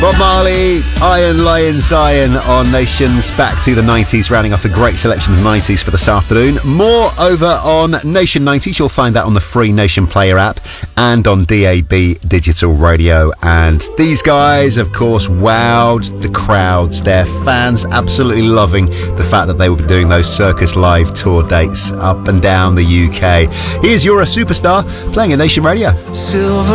Bob Marley, Iron Lion Zion on Nation's Back to the 90s, rounding off a great selection of 90s for this afternoon. More over on Nation 90s. You'll find that on the free Nation Player app and on DAB Digital Radio. And these guys, of course, wowed the crowds. Their fans absolutely loving the fact that they will be doing those Circus Live tour dates up and down the UK. Here's You're a Superstar, playing at Nation Radio.